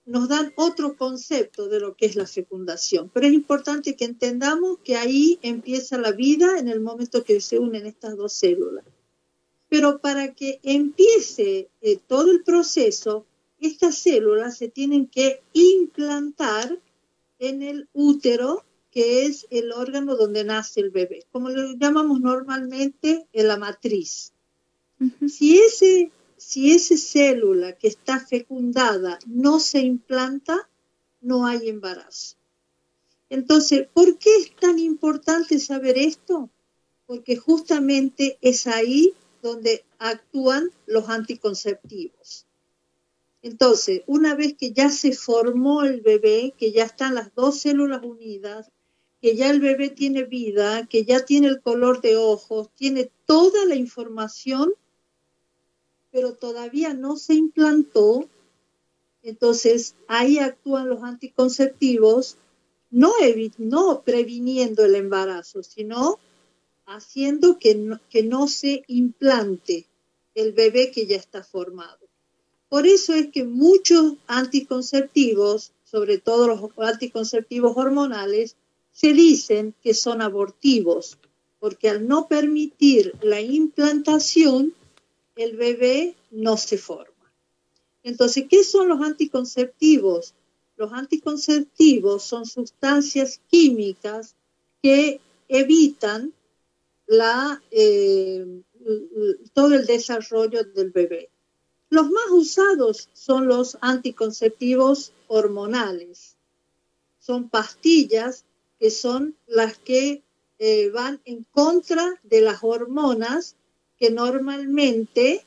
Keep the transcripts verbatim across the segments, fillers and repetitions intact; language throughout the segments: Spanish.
nos dan otro concepto de lo que es la fecundación. Pero es importante que entendamos que ahí empieza la vida en el momento que se unen estas dos células. Pero para que empiece eh, todo el proceso, estas células se tienen que implantar en el útero, que es el órgano donde nace el bebé, como lo llamamos normalmente en la matriz. Uh-huh. Si ese, si esa célula que está fecundada no se implanta, no hay embarazo. Entonces, ¿por qué es tan importante saber esto? Porque justamente es ahí donde actúan los anticonceptivos. Entonces, una vez que ya se formó el bebé, que ya están las dos células unidas, que ya el bebé tiene vida, que ya tiene el color de ojos, tiene toda la información, pero todavía no se implantó, entonces ahí actúan los anticonceptivos, no, evi- no previniendo el embarazo, sino haciendo que no, que no se implante el bebé que ya está formado. Por eso es que muchos anticonceptivos, sobre todo los anticonceptivos hormonales, se dicen que son abortivos, porque al no permitir la implantación, el bebé no se forma. Entonces, ¿qué son los anticonceptivos? Los anticonceptivos son sustancias químicas que evitan la, eh, todo el desarrollo del bebé. Los más usados son los anticonceptivos hormonales. Son pastillas que son las que eh, van en contra de las hormonas que normalmente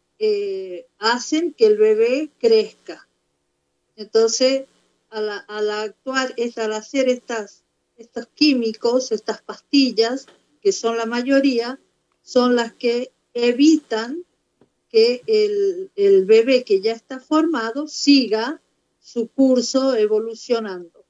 eh, hacen que el bebé crezca. Entonces, al, al actuar, al hacer estas, estos químicos, estas pastillas, que son la mayoría, son las que evitan que el, el bebé que ya está formado siga su curso evolucionando.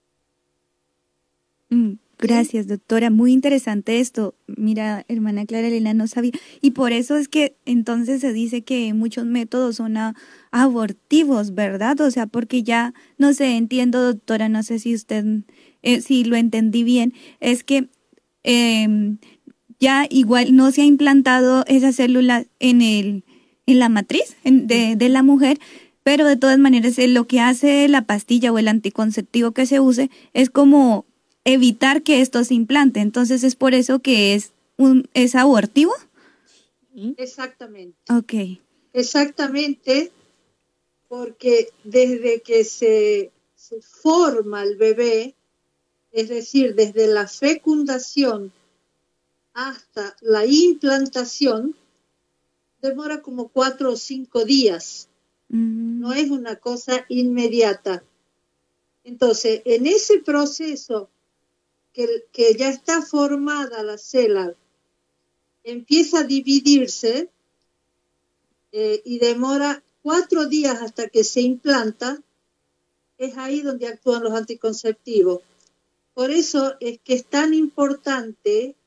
Mm, gracias, ¿sí? Doctora. Muy interesante esto. Mira, hermana Clara Elena, no sabía. Y por eso es que entonces se dice que muchos métodos son a, abortivos, ¿verdad? O sea, porque ya, no sé, entiendo, doctora, no sé si usted, eh, si lo entendí bien, es que eh, ya igual no se ha implantado esa célula en el en la matriz en, de, de la mujer, pero de todas maneras eh, lo que hace la pastilla o el anticonceptivo que se use es como evitar que esto se implante. Entonces es por eso que es un es abortivo. Exactamente. Okay. Exactamente, porque desde que se, se forma el bebé, es decir, desde la fecundación hasta la implantación, demora como cuatro o cinco días. Mm. No es una cosa inmediata. Entonces, en ese proceso que, que ya está formada la célula, empieza a dividirse eh, y demora cuatro días hasta que se implanta, es ahí donde actúan los anticonceptivos. Por eso es que es tan importante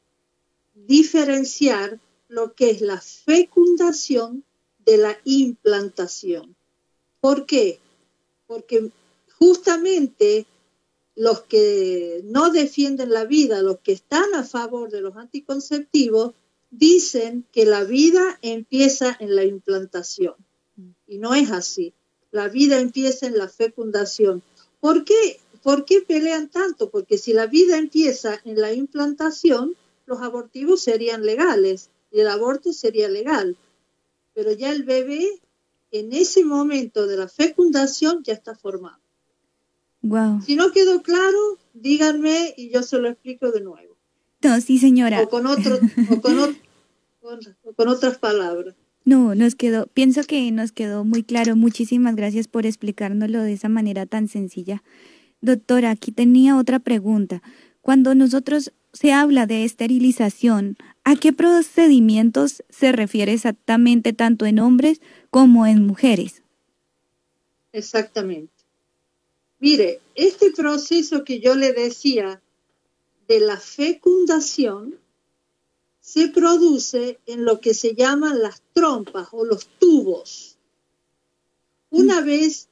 diferenciar lo que es la fecundación de la implantación. ¿Por qué? Porque justamente los que no defienden la vida, los que están a favor de los anticonceptivos, dicen que la vida empieza en la implantación. Y no es así. La vida empieza en la fecundación. ¿Por qué? ¿Por qué pelean tanto? Porque si la vida empieza en la implantación, los abortivos serían legales y el aborto sería legal. Pero ya el bebé, en ese momento de la fecundación, ya está formado. Wow. Si no quedó claro, díganme y yo se lo explico de nuevo. No, sí, señora. O con, otro, o con, otro, con, o con otras palabras. No, nos quedó, pienso que nos quedó muy claro. Muchísimas gracias por explicárnoslo de esa manera tan sencilla. Doctora, aquí tenía otra pregunta. Cuando nosotros se habla de esterilización, ¿a qué procedimientos se refiere exactamente tanto en hombres como en mujeres? Exactamente. Mire, este proceso que yo le decía de la fecundación se produce en lo que se llaman las trompas o los tubos. Una vez